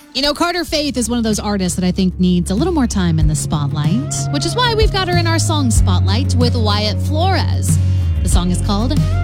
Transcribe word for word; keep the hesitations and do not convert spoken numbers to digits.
You know, Carter Faith is one of those artists that I think needs a little more time in the spotlight, which is why we've got her in our song Spotlight with Wyatt Flores. The song is called